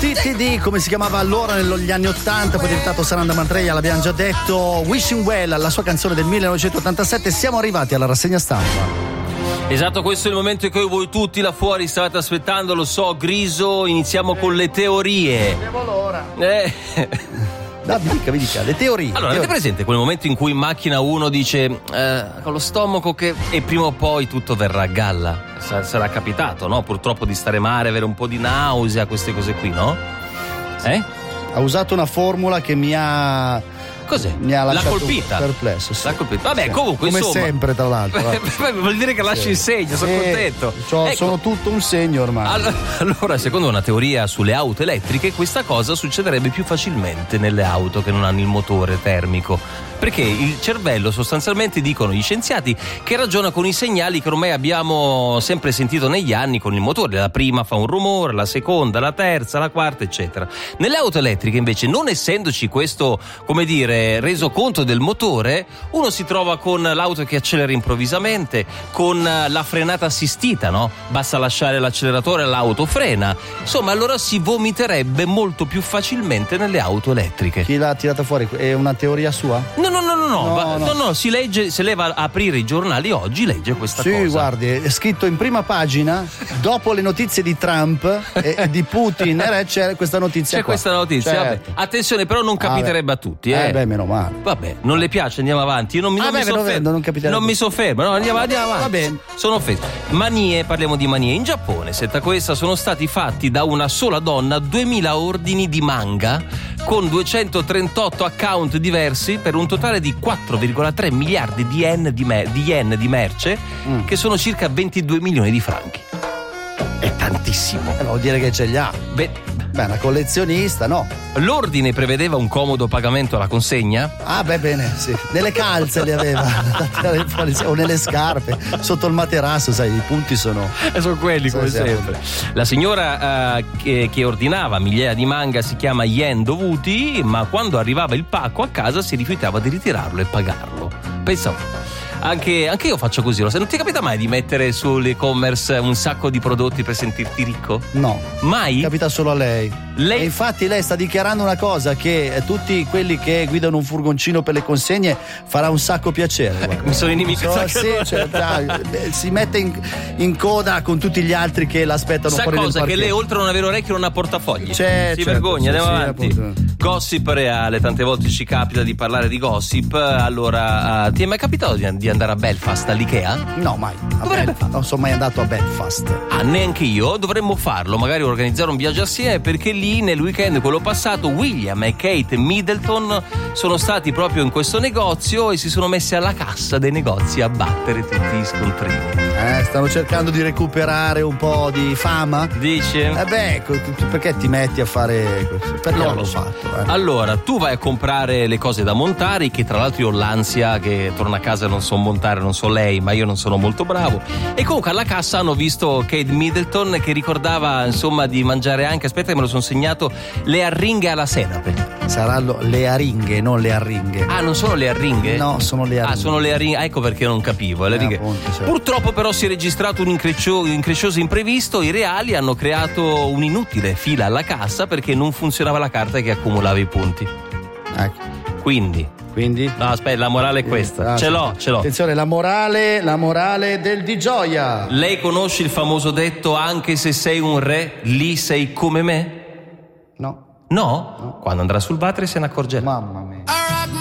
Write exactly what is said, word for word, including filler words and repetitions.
T T D, come si chiamava allora negli anni ottanta, poi è diventato Saranda Mantreia, l'abbiamo già detto. Wishing Well, la sua canzone del millenovecentottantasette. Siamo arrivati alla rassegna stampa. Esatto, questo è il momento in cui voi tutti là fuori stavate aspettando, lo so, Griso. Iniziamo con le teorie. Devo l'ora. Eh. No, vi dica, vi dica, le teorie. Allora, avete presente quel momento in cui in macchina uno dice eh, con lo stomaco che e prima o poi tutto verrà a galla? S- sarà capitato, no? Purtroppo di stare male, avere un po' di nausea, queste cose qui, no? Eh? Ha usato una formula che mi ha... Cos'è? Mi ha lasciato L'ha colpita. Perplesso. Sì. L'ha colpita. Vabbè, sì. comunque, come insomma. sempre, tra l'altro. Vuol dire che lasci sì. il segno, sono sì. contento. Cioè, ecco. Sono tutto un segno ormai. Allora, secondo una teoria sulle auto elettriche, questa cosa succederebbe più facilmente nelle auto che non hanno il motore termico. Perché il cervello, sostanzialmente, dicono gli scienziati, che ragiona con i segnali che ormai abbiamo sempre sentito negli anni con il motore. La prima fa un rumore, la seconda, la terza, la quarta, eccetera. Nelle auto elettriche, invece, non essendoci questo, come dire, resoconto del motore, uno si trova con l'auto che accelera improvvisamente, con la frenata assistita, no? Basta lasciare l'acceleratore e l'auto frena. Insomma, allora si vomiterebbe molto più facilmente nelle auto elettriche. Chi l'ha tirata fuori? È una teoria sua? No, no, no, no, no, no, va, no. no, no, si legge, se lei va a aprire i giornali oggi, legge questa sì, cosa. Sì, guardi, è scritto in prima pagina, dopo le notizie di Trump e, e di Putin, eh, c'è questa notizia C'è qua. questa notizia, certo. Vabbè. Attenzione, però non capiterebbe ah, a tutti, eh. Eh beh, meno male. Vabbè, non le piace, andiamo avanti. Io non mi, ah, non beh, mi soffermo. Non, non mi soffermo, no, andiamo, andiamo avanti. Va bene. Sono offeso. Manie, parliamo di manie. In Giappone, setta questa, sono stati fatti da una sola donna duemila ordini di manga con duecentotrentotto account diversi per un totale di quattro virgola tre miliardi di yen di, me- di, yen di merce, mm. che sono circa ventidue milioni di franchi. È tantissimo. Eh, vuol dire che ce li ha. Beh, Beh, una collezionista, no? L'ordine prevedeva un comodo pagamento alla consegna? Ah, beh, bene, sì. Nelle calze li aveva, o nelle scarpe, sotto il materasso, sai, i punti sono. E sono quelli, come siamo. sempre. La signora uh, che, che ordinava migliaia di manga si chiama Yen Dovuti, ma quando arrivava il pacco a casa si rifiutava di ritirarlo e pagarlo. Pensa. Anche, anche io faccio così, lo sai, non ti capita mai di mettere sull'e-commerce un sacco di prodotti per sentirti ricco? No. Mai? Capita solo a lei. Lei... E infatti lei sta dichiarando una cosa che tutti quelli che guidano un furgoncino per le consegne farà un sacco piacere. Mi sono inimico. So, sì, cioè, dai, si mette in, in coda con tutti gli altri che l'aspettano Sa fuori del cosa? Che parcheggio. lei oltre a non avere orecchio non ha portafogli. C'è, si certo, vergogna, sì, andiamo sì, avanti. Appunto. Gossip reale, tante volte ci capita di parlare di gossip. Allora, uh, ti è mai capitato di, di andare a Belfast all'Ikea? No, mai. A Belfast. Non sono mai andato a Belfast. Ah, neanche io. Dovremmo farlo, magari organizzare un viaggio assieme, perché lì nel weekend quello passato William e Kate Middleton sono stati proprio in questo negozio e si sono messi alla cassa dei negozi a battere tutti gli scontrini. Eh, stanno cercando di recuperare un po' di fama? Dice? Eh beh, perché ti metti a fare così? Per loro l'ho so. fatto. Eh. Allora, tu vai a comprare le cose da montare, che tra l'altro io ho l'ansia che torno a casa e non so montare, non so lei, ma io non sono molto bravo. E comunque alla cassa hanno visto Kate Middleton che ricordava insomma di mangiare anche, aspetta che me lo sono segnato, le arringhe alla senape. Saranno le aringhe, non le arringhe. Ah, non sono le arringhe? No, sono le aringhe. Ah, sono le arringhe, ecco perché non capivo. Le eh, arringhe. Appunto, certo. Purtroppo però si è registrato un increscio- increscioso imprevisto, i reali hanno creato un'inutile fila alla cassa perché non funzionava la carta che accumulava i punti. Ecco. Quindi... Quindi? No, aspetta, la morale è questa. Ah, ce sì. l'ho, ce l'ho. Attenzione, la morale, la morale del Di Gioia. Lei conosce il famoso detto anche se sei un re, lì sei come me? No. No? no. Quando andrà sul battere se ne accorgerà. Mamma mia.